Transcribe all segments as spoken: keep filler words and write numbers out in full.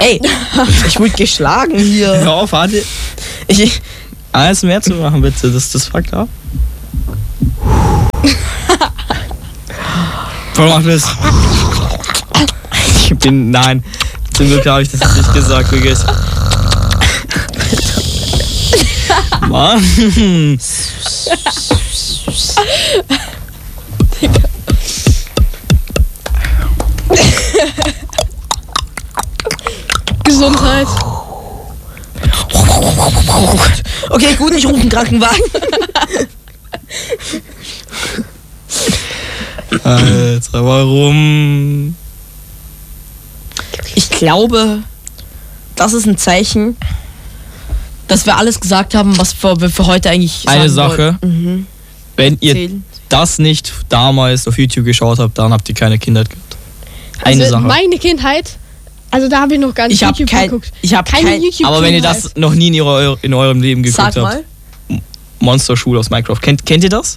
Ey, ich wurde geschlagen hier. Hör auf, Adi. Ich, Alles mehr zu machen, bitte. Das, das fuckt ab. Warum macht das? Ich bin. Nein. Zum Glück habe ich das jetzt nicht gesagt, wirklich. Mann. Gesundheit. Okay, gut, ich rufe einen Krankenwagen. Alter, warum? Ich glaube, das ist ein Zeichen, dass wir alles gesagt haben, was wir für heute eigentlich sagen Eine Sache. Mhm. Wenn ihr Zählen. das nicht damals auf YouTube geschaut habt, dann habt ihr keine Kindheit gehabt. Eine Also Sache. meine Kindheit, also da habe ich noch gar nicht Ich habe YouTube kein, geguckt. ich hab Keine kein, YouTube. Aber wenn ihr das noch nie in, ihrer, in eurem Leben geguckt sag habt. mal, Monster Schule aus Minecraft. Kennt, kennt ihr das?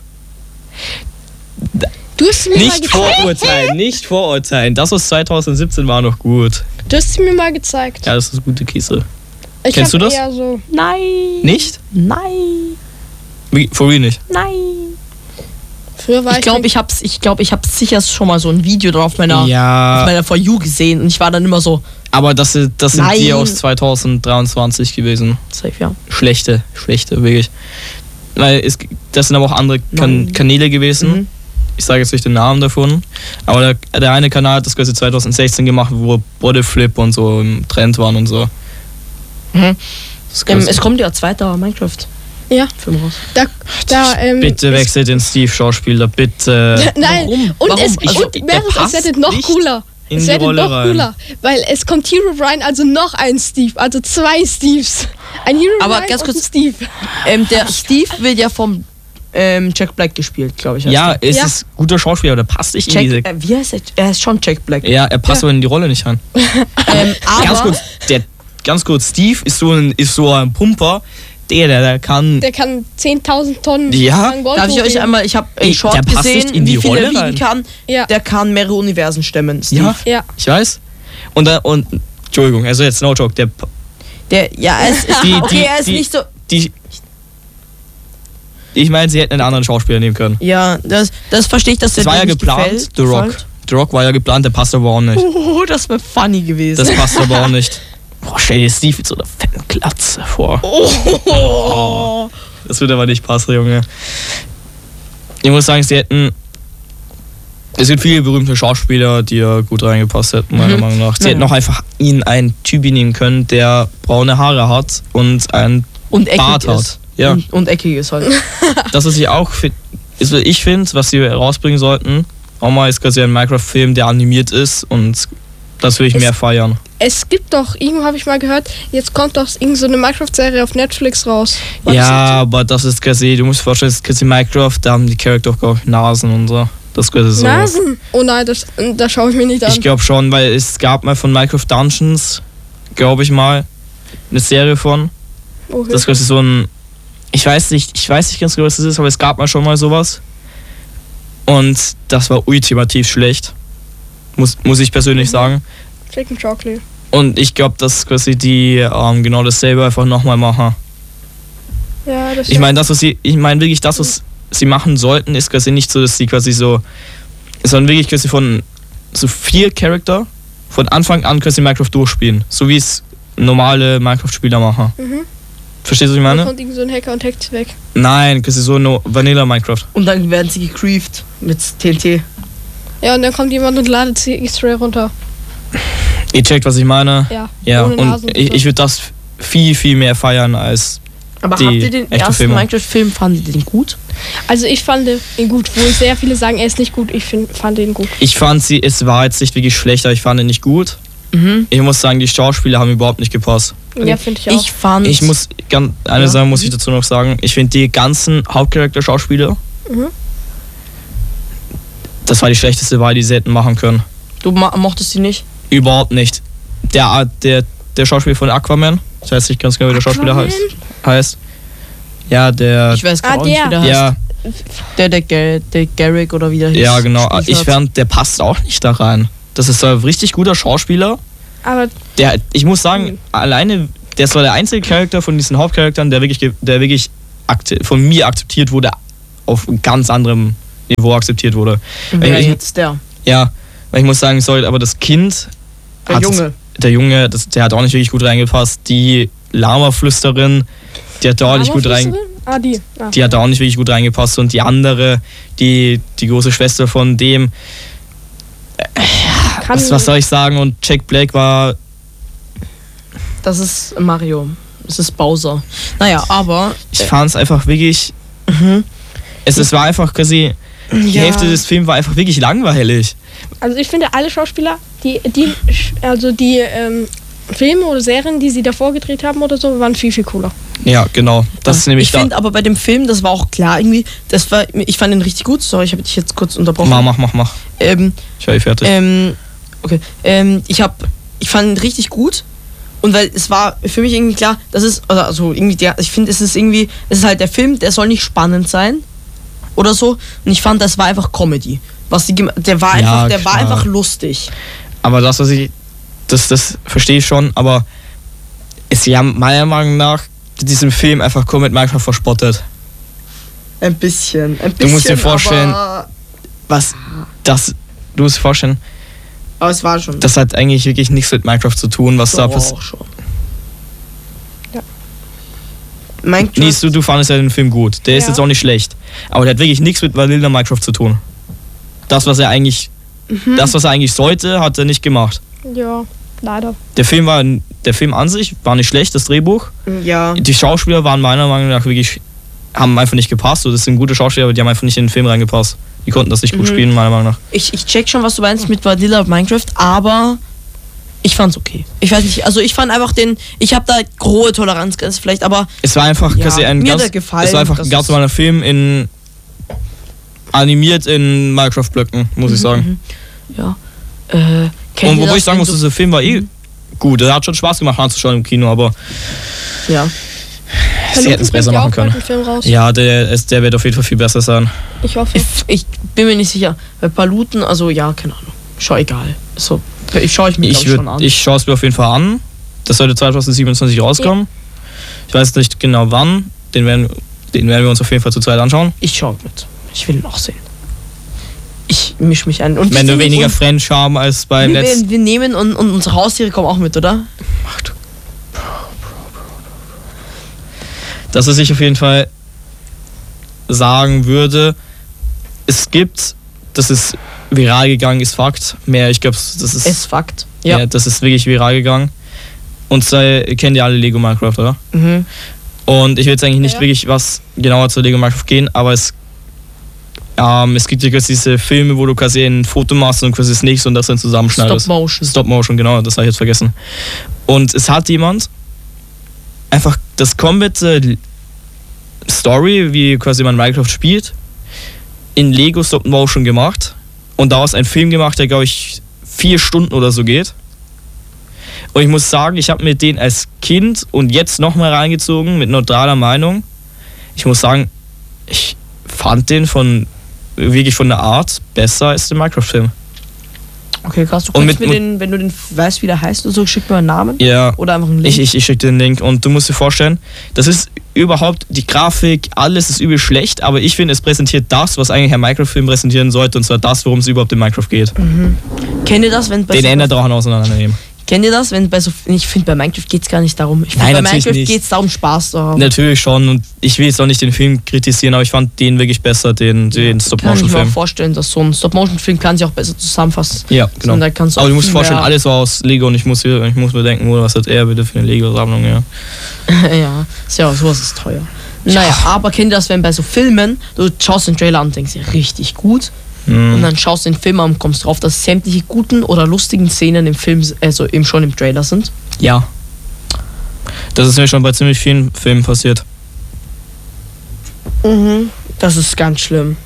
Du hast mir mal Nicht gezeigt. vorurteilen, nicht vorurteilen. Das aus zwanzig siebzehn war noch gut. Du hast es mir mal gezeigt. Ja, das ist gute Käse. Ich Kennst hab du das? Eher so, nein. Nicht? Nein. Wie- For real nicht. Nein. früher war Ich glaube, ich hab's, ich glaube, ich habe sicher schon mal so ein Video drauf auf meiner, auf Ja, meiner For You gesehen und ich war dann immer so, aber das, sind- das sind Nein. die aus zwanzig dreiundzwanzig gewesen. safe, ja. Schlechte, schlechte, wirklich. Weil es, das sind aber auch andere kan Nein. Kanäle gewesen. Mhm. Ich sage jetzt nicht den Namen davon. Aber der, der eine Kanal hat das quasi zwanzig sechzehn gemacht, wo Bodyflip und so im Trend waren und so. Mhm. Das ist Ähm, quasi- es kommt ja zweiter Minecraft. Ja. Film raus. Da, da, ähm, bitte es- wechselt den Steve-Schauspieler, bitte. Nein, Warum? und, Warum? Es, Also, und der während es passt wird noch nicht cooler. in Es die wird Rolle noch rein. cooler, weil es kommt Hero Brian, also noch ein Steve, also zwei Steves. Ein Hero Aber Brian ganz und kurz- ein Steve. Ähm, der Steve wird ja vom ähm, Jack Black gespielt, glaube ich. heißt Ja, der. es Ja. ist ein guter Schauspieler, aber der passt nicht in diese. Jack, äh, wie heißt er? Er ist schon Jack Black. Ja, er passt Ja. aber in die Rolle nicht rein. Ähm, aber Ganz kurz, der, ganz kurz, Steve ist so ein, ist so ein Pumper, der, der, der kann. Der kann zehntausend Tonnen Ja. an Gold darf ich euch hochheben. einmal, ich habe Ey, einen Short der passt nicht gesehen, in die wie viel Rolle er wiegen rein. kann. Ja. Der kann mehrere Universen stemmen. Steve. Ja, Ja. ich weiß. Und, da, und Entschuldigung, also jetzt no joke, der, Der, ja, er ist, Die- okay, die- er ist die- nicht so. die, ich meine, sie hätten einen anderen Schauspieler nehmen können. Ja, das, das verstehe ich, dass Das der war dir ja nicht geplant, gefällt, The Rock. gefällt. The Rock war ja geplant, der passt aber auch nicht. Oh, das wäre funny gewesen. Das passt aber auch nicht. Boah, stell dir Steve mit so einer fetten Glatze vor. oh. Das wird aber nicht passen, Junge. Ich muss sagen, sie hätten. Es gibt viele berühmte Schauspieler, die ja gut reingepasst hätten, meiner Mhm. Meinung nach. Sie Ja. hätten auch einfach ihn einen Typi nehmen können, der braune Haare hat und einen Und eckig Bart hat. ist. Ja, Und, und eckig ist halt. das, was ich auch fi- ist, was ich finde, was sie rausbringen sollten, auch mal ist quasi ein Minecraft-Film, der animiert ist und das würde ich Es- mehr feiern. Es gibt doch, irgendwo habe ich mal gehört, jetzt kommt doch irgend so eine Minecraft-Serie auf Netflix raus. War Ja, das aber das ist quasi, du musst dir vorstellen, das ist quasi Minecraft, da haben die Charakter auch, glaube ich, Nasen und so. Das ist quasi nicht? so. Nasen? Oh nein, das, das schaue ich mir nicht an. Ich glaube schon, weil es gab mal von Minecraft Dungeons, glaube ich mal, eine Serie von. Oh, Das ist quasi so ein. Ich weiß nicht, ich weiß nicht ganz genau, was das ist, aber es gab mal schon mal sowas. Und das war ultimativ schlecht. Muss, muss ich persönlich Mhm. sagen. Chicken Chocolate. Und ich glaube, dass quasi die ähm, genau dasselbe einfach nochmal machen. Ja, das Ich meine, das, was sie. Ich meine wirklich, das, was sie machen sollten, ist quasi nicht so, dass sie quasi so. Sondern wirklich quasi von so vier Charakter von Anfang an quasi Minecraft durchspielen. So wie es normale Minecraft-Spieler machen. Mhm. Verstehst du, was ich Dann meine? kommt irgend so ein Hacker und hackt weg. Nein, quasi so no Vanilla Minecraft. Und dann werden sie gegrieft mit T N T. Ja, und dann kommt jemand und ladet sie X-Ray runter. Ihr checkt, was ich meine? Ja. Ja, ohne und Nasen ich, so. ich würde das viel, viel mehr feiern als. Aber Die habt ihr den echte ersten Filme. Minecraft-Film, fandet ihr den gut? Also ich fand ihn gut, wo sehr viele sagen, er ist nicht gut. Ich find, fand ihn gut. Ich fand sie, es war jetzt nicht wirklich schlecht, aber ich fand ihn nicht gut. Mhm. Ich muss sagen, die Schauspieler haben überhaupt nicht gepasst. Ja, finde ich auch. Ich fand. Ich muss, ganz, eine Ja. Sache muss ich dazu noch sagen. Ich finde die ganzen Hauptcharakter-Schauspieler, Mhm. das war die schlechteste Wahl, die sie hätten machen können. Du ma- mochtest sie nicht? Überhaupt nicht. Der, der, der Schauspieler von Aquaman, ich weiß nicht ganz genau, wie der Schauspieler Aquaman? heißt. heißt. Ja, der. Ich weiß Ah, gar nicht, wie der. der heißt. ja, Der, der, Gar- der Garrick oder wie der hieß. ja, genau. gespielt Ich hat. fand, der passt auch nicht da rein. Das ist so ein richtig guter Schauspieler, Aber Der, ich muss sagen, alleine, der war der einzige Charakter von diesen Hauptcharakteren, der wirklich, der wirklich akze- von mir akzeptiert wurde, auf ganz anderem Niveau akzeptiert wurde. Weil Wer ich, jetzt der? Ja, weil ich muss sagen, sorry, aber das Kind, Der hat, Junge. der Junge, das, der hat auch nicht wirklich gut reingepasst. Die Lama-Flüsterin, die hat da auch nicht gut rein, Ah, die. Ah. die hat da auch nicht wirklich gut reingepasst. Und die andere, die, die große Schwester von dem, Kann, was, was soll ich sagen? Und Jack Black war, Das ist Mario. Das ist Bowser. Naja, aber. ich fand es einfach wirklich, Mhm. es, es war einfach quasi, die Ja. Hälfte des Films war einfach wirklich langweilig. Also ich finde, alle Schauspieler, die, die also die ähm, Filme oder Serien, die sie davor gedreht haben oder so, waren viel, viel cooler. Ja, genau. Das ist nämlich ich da. finde aber bei dem Film, das war auch klar irgendwie, das war, ich fand ihn richtig gut. Sorry, ich habe dich jetzt kurz unterbrochen. Mach, mach, mach, mach. Ähm, Ich war eh fertig. ähm, okay. Ähm, ich habe, ich fand ihn richtig gut. Und weil es war für mich irgendwie klar, das ist, also irgendwie der, ich finde, es ist irgendwie, es ist halt der Film, der soll nicht spannend sein oder so. Und ich fand, das war einfach Comedy. Was die, gem- der war Ja, einfach, der war klar. einfach lustig. Aber das, was ich, das, das verstehe ich schon, aber sie haben meiner Meinung nach diesen Film einfach komplett Minecraft verspottet. Ein bisschen, ein bisschen. Du musst dir vorstellen- Aber, Was? Das, du musst dir vorstellen, aber es war schon. das hat eigentlich wirklich nichts mit Minecraft zu tun, was da Doch, passiert. auch schon. Ja. Minecraft. Nies, du, du fandest ja den Film gut. Der ist Ja. jetzt auch nicht schlecht. Aber der hat wirklich nichts mit Vanilla Minecraft zu tun. Das, was er eigentlich, Mhm. das, was er eigentlich sollte, hat er nicht gemacht. Ja, leider. Der Film war, der Film an sich war nicht schlecht, das Drehbuch. Ja. Die Schauspieler waren meiner Meinung nach wirklich, haben einfach nicht gepasst. So, das sind gute Schauspieler, aber die haben einfach nicht in den Film reingepasst. Die konnten das nicht gut Mhm. spielen, meiner Meinung nach. Ich, ich check schon, was du meinst mit Vanilla Minecraft, aber ich fand's okay. Ich weiß nicht, also ich fand einfach den, ich habe da große Toleranzgrenze vielleicht, aber Es war einfach Ja, quasi ein mir hat ganz, er gefallen, es war einfach das ein ganz ist- normaler Film in animiert in Minecraft-Blöcken, muss ich sagen. ja. Äh, kennt Und ihr wobei das, ich sagen wenn muss, du- dieser Film war eh gut. Der hat schon Spaß gemacht anzuschauen im Kino, aber Ja. sie hätten es besser machen können. Einen Film raus. Ja, der, ist, der wird auf jeden Fall viel besser sein. Ich hoffe. Ich, ich bin mir nicht sicher. Bei Paluten, also ja, keine Ahnung. Schau egal. So, ich schaue ich mir glaub Ich, ich, schon würd, an. ich schaue es mir auf jeden Fall an. Das sollte zwanzig siebenundzwanzig rauskommen. Ich weiß nicht genau wann. Den werden, den werden wir uns auf jeden Fall zu zweit anschauen. Ich schaue mit. Ich will ihn auch sehen. Ich mische mich ein. Und Wenn wir du sind- weniger und Fremdscham als beim wir, letzten. wir, wir nehmen und, und unsere Haustiere kommen auch mit, oder? Ach du- Das, was ich auf jeden Fall sagen würde, es gibt, das ist viral gegangen, ist Fakt. Mehr, ich glaube, das ist, Es Fakt. ja. Ja. das ist wirklich viral gegangen. Und zwar, ihr kennt ja alle Lego Minecraft, oder? Mhm. Und ich will jetzt eigentlich nicht Ja. wirklich was genauer zu Lego Minecraft gehen, aber es, ähm, es gibt ja quasi diese Filme, wo du quasi ein Foto machst und quasi das nächste und das dann zusammenschneidest. Stop Motion. Stop Motion, genau, das habe ich jetzt vergessen. Und es hat jemand einfach das komplette Story, wie quasi man Minecraft spielt, in Lego Stop Motion gemacht und daraus einen Film gemacht, der glaube ich vier Stunden oder so geht. Und ich muss sagen, ich habe mir den als Kind und jetzt nochmal reingezogen mit neutraler Meinung. Ich muss sagen, ich fand den von wirklich von der Art besser als den Minecraft-Film. Okay, krass. Du Und kannst mit- mir den, wenn du den weißt, wie der heißt oder so, schick mir einen Namen. Ja, Oder einfach einen Link. ich, ich, ich schicke dir den Link und du musst dir vorstellen, das ist überhaupt, die Grafik, alles ist übel schlecht, aber ich finde, es präsentiert das, was eigentlich ein Minecraft-Film präsentieren sollte, und zwar das, worum es überhaupt in Minecraft geht. Kennt ihr das, wenn bei Den so, Enderdrachen auseinandernehmen. Kennt ihr das, wenn bei so. Ich finde, bei Minecraft geht es gar nicht darum. Ich finde, Nein, bei natürlich Minecraft nicht. geht es darum, Spaß zu haben. Natürlich schon, und ich will jetzt auch nicht den Film kritisieren, aber ich fand den wirklich besser, den, den Kann ich mir auch Stop-Motion-Film. vorstellen, dass so ein Stop-Motion-Film kann sich auch besser zusammenfassen. Ja, genau. Und da kannst du Aber auch du musst dir viel vorstellen, mehr- alles war aus Lego und ich muss, hier, ich muss mir denken, oh, was hat er bitte für eine Lego-Sammlung, ja. ja, ist ja, sowas ist teuer. Naja, aber kennt ihr das, wenn bei so Filmen, du schaust den Trailer an und denkst, ja, richtig gut. Und Hm. dann schaust du den Film an und kommst drauf, dass sämtliche guten oder lustigen Szenen im Film, also eben schon im Trailer sind. Ja. Das ist mir schon bei ziemlich vielen Filmen passiert. Mhm. Das ist ganz schlimm.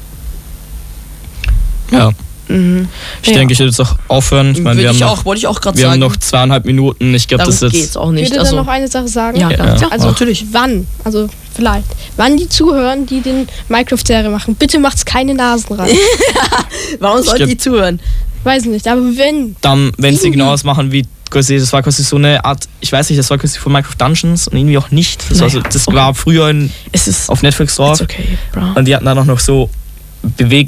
Ja. Mhm. Ich Ja. denke, ich würde jetzt auch aufhören. Ich meine, Würde wir haben ich noch auch, wollte ich auch gerade Wir sagen. haben noch zweieinhalb Minuten. Ich glaube, Darum das ist geht's jetzt. auch Ich nicht. würde Also, dann noch eine Sache sagen. ja, Ja. klar. Also Ach. natürlich, wann, also vielleicht, wann die zuhören, die den Minecraft-Serie machen, bitte macht's keine Nasen rein. warum sollten glaub- die zuhören? Weiß nicht, aber wenn, Dann, wenn sie Irgendwie. genau das machen wie quasi, das war quasi so eine Art, ich weiß nicht, das war quasi von Minecraft Dungeons und irgendwie auch nicht. Das, war, so, das okay. war früher in, Es ist auf Netflix drauf. It's okay, bro. Und die hatten dann auch noch so Beweg